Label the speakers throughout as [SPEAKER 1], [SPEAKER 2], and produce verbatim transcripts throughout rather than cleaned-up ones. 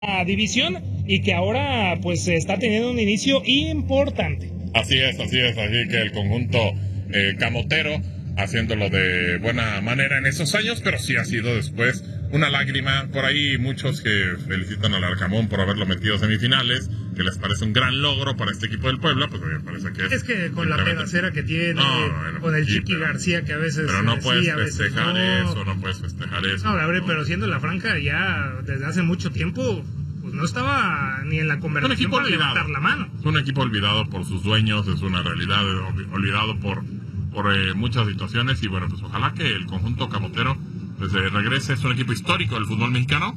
[SPEAKER 1] división y que ahora pues está teniendo un inicio importante.
[SPEAKER 2] Así es, así es, así que el conjunto eh, camotero haciéndolo de buena manera en esos años, pero sí ha sido después una lágrima. Por ahí muchos que felicitan al Arcamón por haberlo metido a semifinales, que les parece un gran logro para este equipo del Puebla, pues a mí me parece que es...
[SPEAKER 3] Es que con la pedacera que tiene, no, bueno, con el sí, Chiqui pero, García que a veces...
[SPEAKER 2] Pero no
[SPEAKER 3] eh,
[SPEAKER 2] puedes
[SPEAKER 3] sí,
[SPEAKER 2] festejar
[SPEAKER 3] no.
[SPEAKER 2] eso, no puedes festejar eso.
[SPEAKER 3] No, Gabriel, no. Pero siendo la Franca ya desde hace mucho tiempo, pues no estaba ni en la conversación para olvidado. levantar la mano.
[SPEAKER 2] Es un equipo olvidado por sus dueños, es una realidad, olvidado por... por eh, muchas situaciones, y bueno, pues ojalá que el conjunto camotero pues eh, regrese. Es un equipo histórico del fútbol mexicano,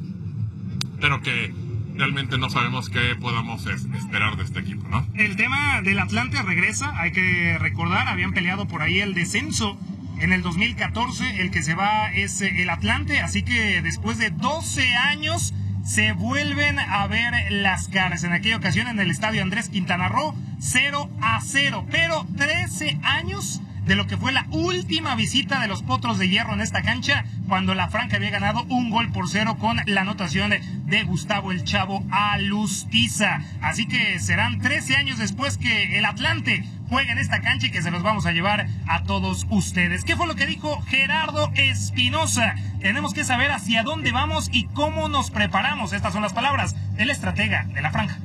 [SPEAKER 2] pero que realmente no sabemos qué podamos es, esperar de este equipo, ¿no?
[SPEAKER 1] El tema del Atlante regresa, hay que recordar, habían peleado por ahí el descenso en el dos mil catorce, el que se va es el Atlante, así que después de doce años se vuelven a ver las caras. En aquella ocasión en el estadio Andrés Quintana Roo, cero a cero, pero trece años de lo que fue la última visita de los Potros de Hierro en esta cancha, cuando la Franca había ganado un gol por cero con la anotación de Gustavo el Chavo Alustiza. Así que serán trece años después que el Atlante juega en esta cancha y que se los vamos a llevar a todos ustedes. ¿Qué fue lo que dijo Gerardo Espinosa? Tenemos que saber hacia dónde vamos y cómo nos preparamos. Estas son las palabras del estratega de la Franca.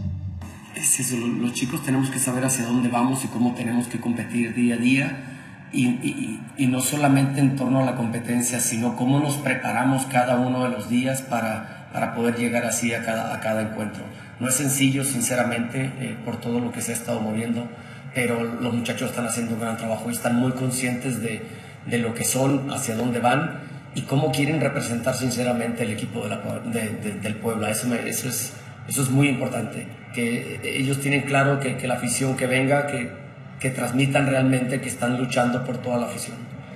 [SPEAKER 4] Es eso, los chicos tenemos que saber hacia dónde vamos y cómo tenemos que competir día a día. Y, y, y no solamente en torno a la competencia, sino cómo nos preparamos cada uno de los días para, para poder llegar así a cada, a cada encuentro. No es sencillo, sinceramente, eh, por todo lo que se ha estado moviendo, pero los muchachos están haciendo un gran trabajo y están muy conscientes de, de lo que son, hacia dónde van y cómo quieren representar sinceramente el equipo de la, de, de, del Puebla. Eso, me, eso, es, eso es muy importante, que ellos tienen claro que, que la afición que venga, que que transmitan realmente que están luchando por toda la afición.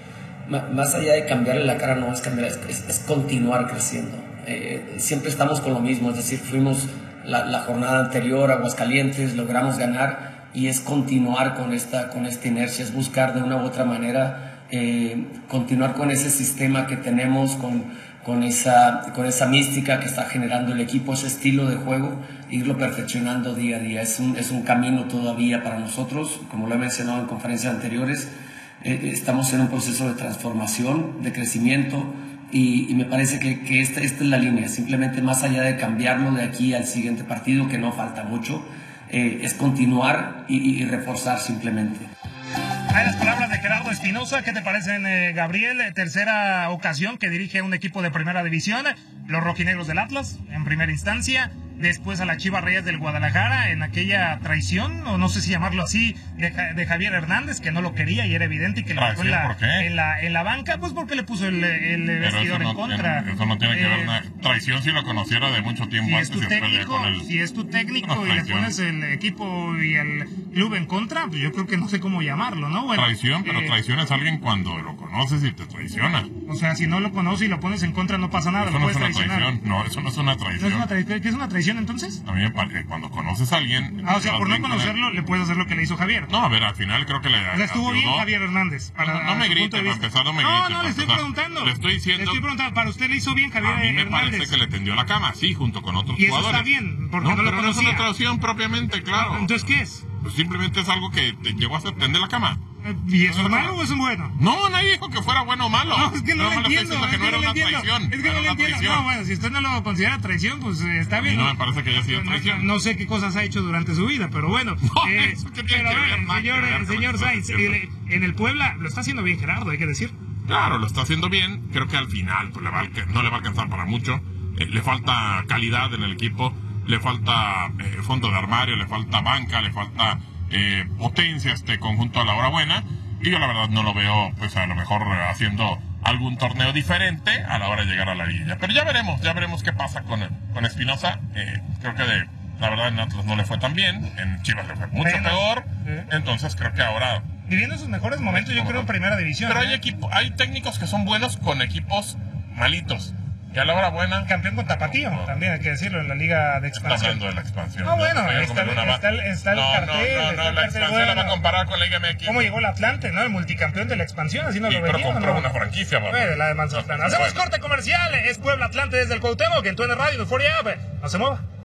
[SPEAKER 4] Más allá de cambiarle la cara, no es cambiar, es, es, es continuar creciendo. Eh, siempre estamos con lo mismo, es decir, fuimos la, la jornada anterior a Aguascalientes, logramos ganar, y es continuar con esta, con esta inercia, es buscar de una u otra manera eh, continuar con ese sistema que tenemos, con, con, esa, con esa mística que está generando el equipo, ese estilo de juego, irlo perfeccionando día a día. Es un, es un camino todavía para nosotros, como lo he mencionado en conferencias anteriores. Eh, estamos en un proceso de transformación, de crecimiento, y, y me parece que, que esta, esta es la línea. Simplemente, más allá de cambiarlo de aquí al siguiente partido, que no falta mucho, eh, es continuar y, y reforzar simplemente.
[SPEAKER 1] Hay las palabras de Gerardo Espinosa. ¿Qué te parecen, eh, Gabriel? Tercera ocasión que dirige un equipo de primera división, los rojinegros del Atlas, en primera instancia. Después a la Chivas Reyes del Guadalajara en aquella traición, o no sé si llamarlo así, de, de Javier Hernández, que no lo quería y era evidente y que lo dejó en la, en, la, en la banca, pues porque le puso el, el vestidor
[SPEAKER 2] no,
[SPEAKER 1] en contra.
[SPEAKER 2] En, eso no tiene que ver eh, nada. Traición si lo conociera de mucho tiempo
[SPEAKER 1] si
[SPEAKER 2] antes.
[SPEAKER 1] Es tu técnico, con el... Si es tu técnico y le pones el equipo y el club en contra, pues yo creo que no sé cómo llamarlo, ¿no? Bueno,
[SPEAKER 2] traición, pero eh, traición es alguien cuando lo conoces y te traiciona.
[SPEAKER 1] O sea, si no lo conoces y lo pones en contra, no pasa nada.
[SPEAKER 2] Eso
[SPEAKER 1] lo
[SPEAKER 2] no
[SPEAKER 1] puedes
[SPEAKER 2] es una
[SPEAKER 1] traicionar.
[SPEAKER 2] traición. No, eso no es una traición.
[SPEAKER 1] ¿No es una traición? ¿Qué es una traición entonces?
[SPEAKER 2] A mí me parece, cuando conoces a alguien...
[SPEAKER 1] Ah, o sea, por no conocerlo, le puedes hacer lo que le hizo Javier.
[SPEAKER 2] No, a ver, al final creo que le...
[SPEAKER 1] O sea, estuvo
[SPEAKER 2] ayudó.
[SPEAKER 1] bien Javier Hernández. Para,
[SPEAKER 2] no, no me grite, para empezar, no me grite.
[SPEAKER 1] No, no, le estoy preguntando.
[SPEAKER 2] Le estoy diciendo...
[SPEAKER 1] Le estoy preguntando, ¿para usted le hizo bien Javier Hernández?
[SPEAKER 2] A mí me
[SPEAKER 1] Hernández?
[SPEAKER 2] parece que le tendió la cama, sí, junto con otros
[SPEAKER 1] y eso
[SPEAKER 2] jugadores.
[SPEAKER 1] Está bien, porque
[SPEAKER 2] no,
[SPEAKER 1] no, no
[SPEAKER 2] pero
[SPEAKER 1] lo
[SPEAKER 2] no es
[SPEAKER 1] conocía.
[SPEAKER 2] una traición propiamente, claro.
[SPEAKER 1] ¿Entonces qué es?
[SPEAKER 2] Pues simplemente es algo que te llegó a tender la cama.
[SPEAKER 1] ¿Y eso es malo o eso es bueno?
[SPEAKER 2] No, nadie dijo que fuera bueno o malo.
[SPEAKER 1] No, es que no, no lo entiendo.
[SPEAKER 2] Es que no era una traición.
[SPEAKER 1] Es que no lo entiendo. No, bueno, si usted no lo considera traición, pues eh, está bien.
[SPEAKER 2] Y no me parece que haya sido traición.
[SPEAKER 1] No, no sé qué cosas ha hecho durante su vida, pero bueno.
[SPEAKER 2] No,
[SPEAKER 1] eh,
[SPEAKER 2] eso que tiene
[SPEAKER 1] pero
[SPEAKER 2] que ver,
[SPEAKER 1] ver, señor,
[SPEAKER 2] ver,
[SPEAKER 1] señor Sainz, el, en el Puebla lo está haciendo bien Gerardo, hay que decir.
[SPEAKER 2] Claro, lo está haciendo bien. Creo que al final pues, le va a, no le va a alcanzar para mucho. Eh, le falta calidad en el equipo. Le falta eh, fondo de armario, le falta banca, le falta eh, potencia a este conjunto a la hora buena. Y yo la verdad no lo veo, pues a lo mejor haciendo algún torneo diferente a la hora de llegar a la liguilla. Pero ya veremos, ya veremos qué pasa con, con Espinosa. Eh, creo que de, la verdad en Atlas no le fue tan bien, en Chivas le fue mucho Menos. peor. ¿Eh? Entonces creo que ahora...
[SPEAKER 1] Viviendo sus mejores momentos, yo creo, en primera división.
[SPEAKER 2] Pero
[SPEAKER 1] ¿eh?
[SPEAKER 2] hay, equipo, hay técnicos que son buenos con equipos malitos. Y a la hora buena...
[SPEAKER 1] Campeón con Tapatío, no. también hay que decirlo, en la Liga de Expansión.
[SPEAKER 2] Está hablando de la expansión.
[SPEAKER 1] No, bueno, está, está, está, está el
[SPEAKER 2] no,
[SPEAKER 1] cartel.
[SPEAKER 2] No, no, no, la expansión bueno. la va a comparar con la Liga M X.
[SPEAKER 1] ¿Cómo llegó el Atlante, no? El multicampeón de la expansión, así no
[SPEAKER 2] y
[SPEAKER 1] lo
[SPEAKER 2] pero
[SPEAKER 1] venía,
[SPEAKER 2] compró
[SPEAKER 1] ¿no?
[SPEAKER 2] una franquicia, ¿no?
[SPEAKER 1] Eh, la de Manzatlán. Hacemos corte comercial, es Puebla Atlante desde el Cuauhtémoc, en T N Radio, en Euforia. No se mueva.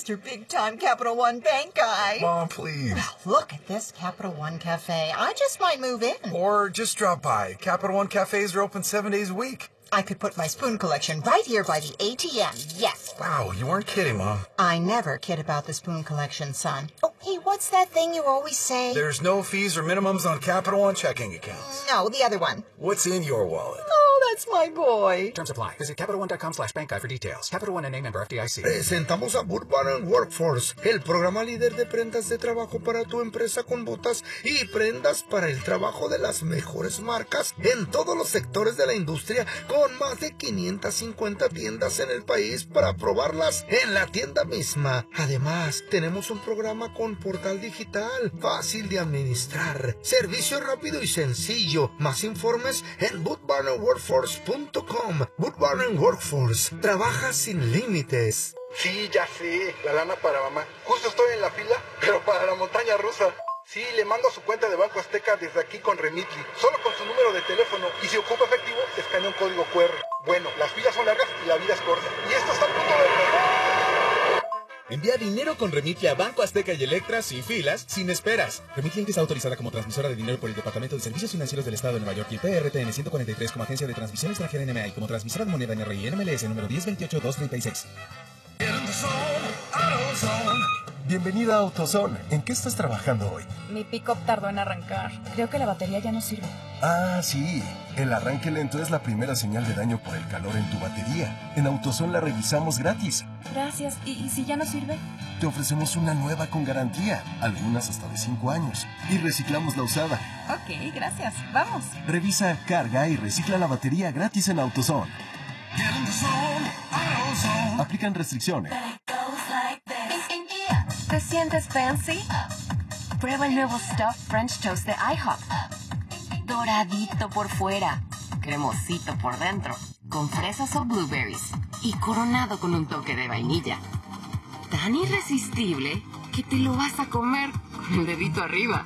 [SPEAKER 5] Mister Big Time Capital One Bank guy.
[SPEAKER 6] Mom, please.
[SPEAKER 5] Look at this Capital One Cafe. I just might move in.
[SPEAKER 6] Or just drop by. Capital One cafes are open seven days a week.
[SPEAKER 5] I could put my spoon collection right here by the A T M, yes.
[SPEAKER 6] Wow, you weren't kidding, Mom.
[SPEAKER 5] I never kid about the spoon collection, son. Oh, hey, what's that thing you always say?
[SPEAKER 6] There's no fees or minimums on Capital One checking accounts.
[SPEAKER 5] No, the other one.
[SPEAKER 6] What's in your wallet?
[SPEAKER 5] Oh, that's my boy.
[SPEAKER 7] Terms apply. Visit CapitalOne.com slash bank guide for details. Capital One N A member F D I C.
[SPEAKER 8] Presentamos a Burbank Workforce, el programa líder de prendas de trabajo para tu empresa con botas y prendas para el trabajo de las mejores marcas en todos los sectores de la industria, con más de quinientas cincuenta tiendas en el país para probarlas en la tienda misma. Además, tenemos un programa con portal digital, fácil de administrar, servicio rápido y sencillo. Más informes en boot barn workforce punto com. Boot Barn Workforce, trabaja sin límites. Sí, ya sé, la lana para mamá. Justo estoy en la fila, pero para la montaña rusa. Sí, le mando a su cuenta de Banco Azteca desde aquí con Remitly, solo con su número de teléfono, y si ocupa efectivo, escanea un código cu erre. Bueno, las filas son largas y la vida es corta. Y esto está a punto de...
[SPEAKER 9] Envía dinero con Remitly a Banco Azteca y Electra sin filas, sin esperas. Remitly está autorizada como transmisora de dinero por el Departamento de Servicios Financieros del Estado de Nueva York y P R T N ciento cuarenta y tres como agencia de transmisión extranjera N M A y como transmisora de moneda N R I N M L S número diez veintiocho dos treinta y seis.
[SPEAKER 10] Bienvenida a AutoZone. ¿En qué estás trabajando hoy?
[SPEAKER 11] Mi pick-up tardó en arrancar. Creo que la batería ya no sirve.
[SPEAKER 10] Ah, sí. El arranque lento es la primera señal de daño por el calor en tu batería. En AutoZone la revisamos gratis.
[SPEAKER 11] Gracias. ¿Y, y si ya no sirve?
[SPEAKER 10] Te ofrecemos una nueva con garantía, algunas hasta de cinco años. Y reciclamos la usada.
[SPEAKER 11] Ok, gracias. Vamos.
[SPEAKER 10] Revisa, carga y recicla la batería gratis en AutoZone. Aplican restricciones.
[SPEAKER 12] ¿Te sientes fancy? Prueba el nuevo Stuffed French Toast de IHOP. Doradito por fuera, cremosito por dentro, con fresas o blueberries y coronado con un toque de vainilla. Tan irresistible que te lo vas a comer con el dedito arriba.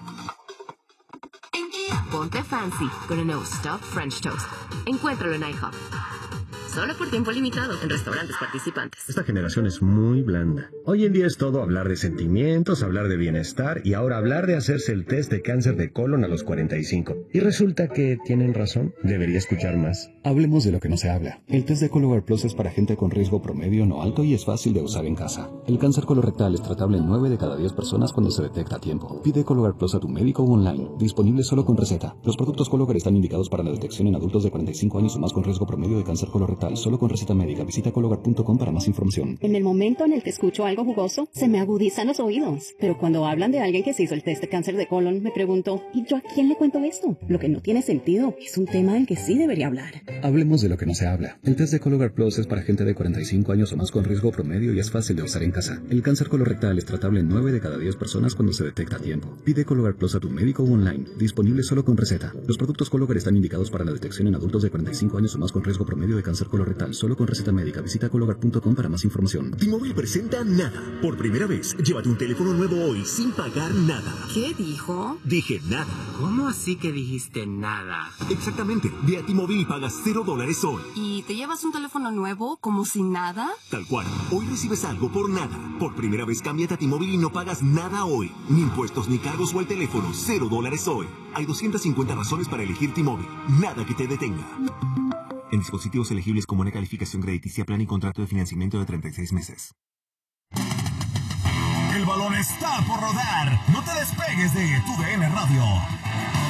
[SPEAKER 12] Ponte fancy con el nuevo Stuffed French Toast. Encuéntralo en IHOP. Solo por tiempo limitado en restaurantes participantes.
[SPEAKER 13] Esta generación es muy blanda. Hoy en día es todo hablar de sentimientos, hablar de bienestar y ahora hablar de hacerse el test de cáncer de colon a los cuarenta y cinco. Y resulta que tienen razón. Debería escuchar más.
[SPEAKER 14] Hablemos de lo que no se habla. El test de Cologuard Plus es para gente con riesgo promedio no alto y es fácil de usar en casa. El cáncer colorectal es tratable en nueve de cada diez personas cuando se detecta a tiempo. Pide Cologuard Plus a tu médico o online. Disponible solo con receta. Los productos Cologuard están indicados para la detección en adultos de cuarenta y cinco años o más con riesgo promedio de cáncer colorectal. Solo con receta médica. Visita Cologuard punto com para más información.
[SPEAKER 15] En el momento en el que escucho algo jugoso, se me agudizan los oídos. Pero cuando hablan de alguien que se hizo el test de cáncer de colon, me pregunto, ¿y yo a quién le cuento esto? Lo que no tiene sentido. Es un tema del que sí debería hablar.
[SPEAKER 14] Hablemos de lo que no se habla. El test de Cologuard Plus es para gente de cuarenta y cinco años o más con riesgo promedio y es fácil de usar en casa. El cáncer colorectal es tratable en nueve de cada diez personas cuando se detecta a tiempo. Pide Cologuard Plus a tu médico o online. Disponible solo con receta. Los productos Cologuard están indicados para la detección en adultos de cuarenta y cinco años o más con riesgo promedio de cáncer colorectal. Solo con receta médica. Visita Cologuard punto com para más información.
[SPEAKER 16] T-Mobile presenta Nada. Por primera vez, llévate un teléfono nuevo hoy sin pagar nada.
[SPEAKER 17] ¿Qué dijo?
[SPEAKER 16] Dije nada.
[SPEAKER 17] ¿Cómo así que dijiste nada?
[SPEAKER 16] Exactamente. Ve a T-Mobile y pagas cero dólares hoy.
[SPEAKER 12] ¿Y te llevas un teléfono nuevo como si nada?
[SPEAKER 16] Tal cual. Hoy recibes algo por nada. Por primera vez, cámbiate a T-Mobile y no pagas nada hoy. Ni impuestos ni cargos o el teléfono. Cero dólares hoy. Hay doscientas cincuenta razones para elegir T-Mobile. Nada que te detenga. En dispositivos elegibles como una calificación crediticia, plan y contrato de financiamiento de treinta y seis meses.
[SPEAKER 18] El balón está por rodar. No te despegues de Tu D N Radio.